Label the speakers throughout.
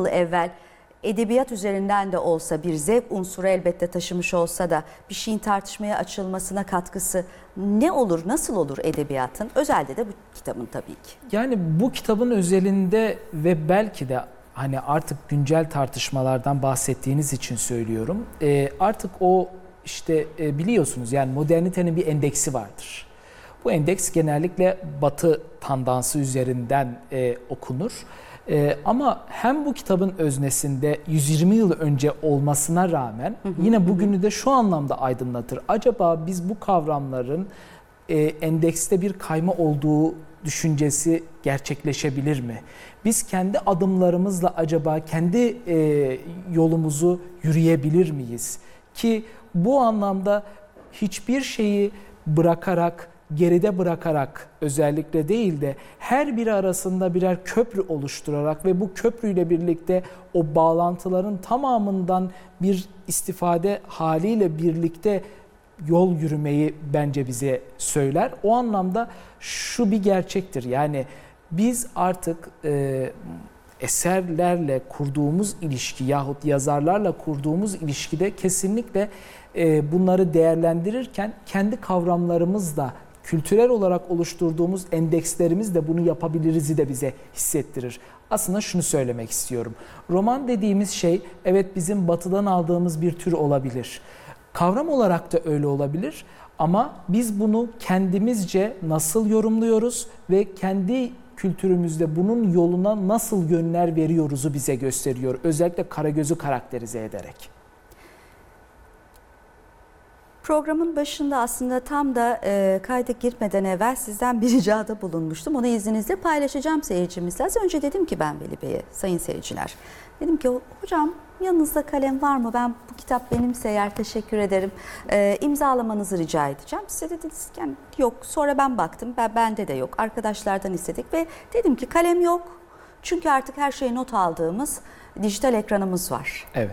Speaker 1: evvel edebiyat üzerinden de olsa bir zevk unsuru elbette taşımış olsa da bir şeyin tartışmaya açılmasına katkısı ne olur, nasıl olur edebiyatın? Özelde de bu kitabın tabii ki.
Speaker 2: Yani bu kitabın özelinde ve belki de hani artık güncel tartışmalardan bahsettiğiniz için söylüyorum. Artık o işte biliyorsunuz yani modernitenin bir endeksi vardır. Bu endeks genellikle Batı tandansı üzerinden okunur. Ama hem bu kitabın öznesinde 120 yıl önce olmasına rağmen yine bugünü de şu anlamda aydınlatır. Acaba biz bu kavramların endekste bir kayma olduğu düşüncesi gerçekleşebilir mi? Biz kendi adımlarımızla acaba kendi yolumuzu yürüyebilir miyiz? Ki bu anlamda hiçbir şeyi bırakarak, geride bırakarak özellikle değil de her biri arasında birer köprü oluşturarak ve bu köprüyle birlikte o bağlantıların tamamından bir istifade haliyle birlikte yol yürümeyi bence bize söyler. O anlamda şu bir gerçektir. Yani biz artık eserlerle kurduğumuz ilişki yahut yazarlarla kurduğumuz ilişkide kesinlikle bunları değerlendirirken kendi kavramlarımızla kültürel olarak oluşturduğumuz endekslerimizle bunu yapabiliriz'i de bize hissettirir. Aslında şunu söylemek istiyorum. Roman dediğimiz şey evet bizim batıdan aldığımız bir tür olabilir. Kavram olarak da öyle olabilir ama biz bunu kendimizce nasıl yorumluyoruz ve kendi kültürümüzde bunun yoluna nasıl yönler veriyoruzu bize gösteriyor. Özellikle Karagöz'ü karakterize ederek.
Speaker 1: Programın başında aslında tam da kayda girmeden evvel sizden bir ricada bulunmuştum. Onu izninizle paylaşacağım seyircimizle. Az önce dedim ki ben Veli Bey'e, sayın seyirciler. Dedim ki hocam yanınızda kalem var mı? Ben bu kitap benimse eğer teşekkür ederim. İmzalamanızı rica edeceğim. Size dediniz ki yani yok. Sonra ben baktım. Bende de yok. Arkadaşlardan istedik ve dedim ki kalem yok. Çünkü artık her şeyi not aldığımız dijital ekranımız var.
Speaker 2: Evet.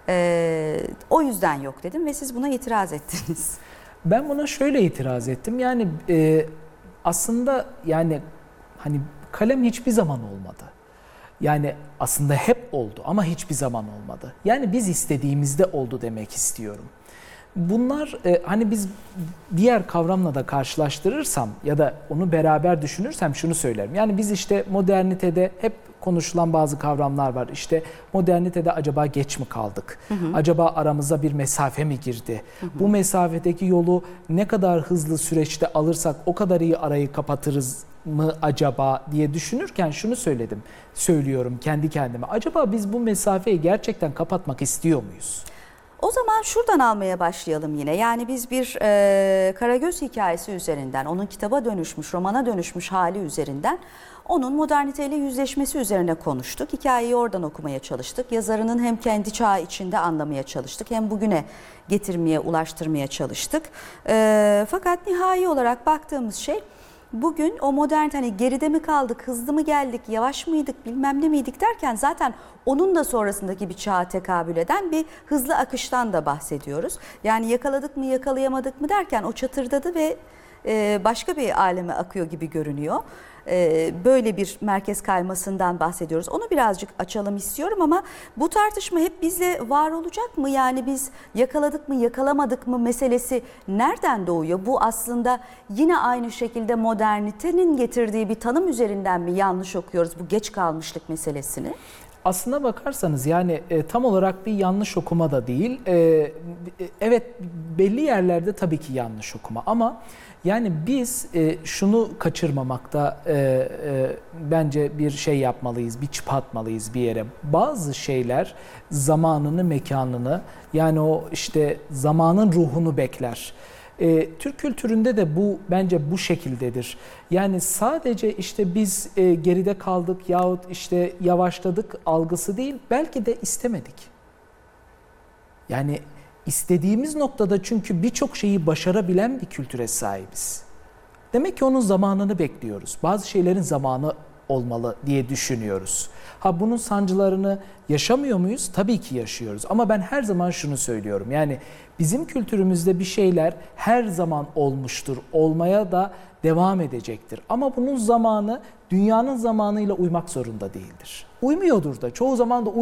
Speaker 1: O yüzden yok dedim ve siz buna itiraz ettiniz.
Speaker 2: Ben buna şöyle itiraz ettim. Yani aslında yani hani kalem hiçbir zaman olmadı. Yani aslında hep oldu ama hiçbir zaman olmadı. Yani biz istediğimizde oldu demek istiyorum. Bunlar hani biz diğer kavramla da karşılaştırırsam ya da onu beraber düşünürsem şunu söylerim. Yani biz işte modernitede hep konuşulan bazı kavramlar var. İşte modernitede acaba geç mi kaldık? Acaba aramıza bir mesafe mi girdi? Bu mesafedeki yolu ne kadar hızlı süreçte alırsak o kadar iyi arayı kapatırız mı acaba diye düşünürken şunu söylüyorum kendi kendime. Acaba biz bu mesafeyi gerçekten kapatmak istiyor muyuz?
Speaker 1: O zaman şuradan almaya başlayalım yine. Yani biz bir Karagöz hikayesi üzerinden, onun kitaba dönüşmüş, romana dönüşmüş hali üzerinden onun moderniteyle yüzleşmesi üzerine konuştuk. Hikayeyi oradan okumaya çalıştık. Yazarının hem kendi çağı içinde anlamaya çalıştık hem bugüne getirmeye, ulaştırmaya çalıştık. Fakat nihai olarak baktığımız şey bugün o modern hani geride mi kaldık, hızlı mı geldik, yavaş mıydık, bilmem ne miydik derken zaten onun da sonrasındaki bir çağa tekabül eden bir hızlı akıştan da bahsediyoruz. Yani yakaladık mı, yakalayamadık mı derken o çatırdadı ve başka bir aleme akıyor gibi görünüyor. Böyle bir merkez kaymasından bahsediyoruz. Onu birazcık açalım istiyorum ama bu tartışma hep bizle var olacak mı? Yani biz yakaladık mı, yakalamadık mı meselesi nereden doğuyor? Bu aslında yine aynı şekilde modernitenin getirdiği bir tanım üzerinden mi yanlış okuyoruz bu geç kalmışlık meselesini?
Speaker 2: Aslına bakarsanız yani tam olarak bir yanlış okuma da değil. Evet belli yerlerde tabii ki yanlış okuma ama yani biz şunu kaçırmamakta bence bir şey yapmalıyız, bir çıpa atmalıyız bir yere. Bazı şeyler zamanını, mekanını yani o işte zamanın ruhunu bekler. Türk kültüründe de bu bence bu şekildedir. Yani sadece işte biz geride kaldık yahut işte yavaşladık algısı değil, belki de istemedik. Yani istediğimiz noktada çünkü birçok şeyi başarabilen bir kültüre sahibiz. Demek ki onun zamanını bekliyoruz. Bazı şeylerin zamanı olmalı diye düşünüyoruz. Ha bunun sancılarını yaşamıyor muyuz? Tabii ki yaşıyoruz. Ama ben her zaman şunu söylüyorum. Yani bizim kültürümüzde bir şeyler her zaman olmuştur. Olmaya da devam edecektir. Ama bunun zamanı dünyanın zamanıyla uymak zorunda değildir. Uymuyordur da. Çoğu zaman da